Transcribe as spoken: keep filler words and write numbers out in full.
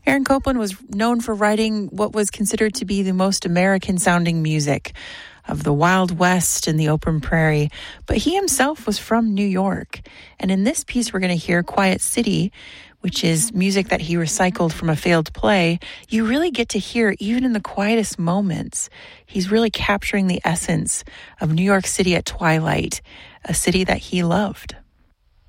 Aaron Copland was known for writing what was considered to be the most American-sounding music of the Wild West and the open prairie, but he himself was from New York. And in this piece, we're going to hear Quiet City, which is music that he recycled from a failed play. You really get to hear, even in the quietest moments, he's really capturing the essence of New York City at twilight, a city that he loved.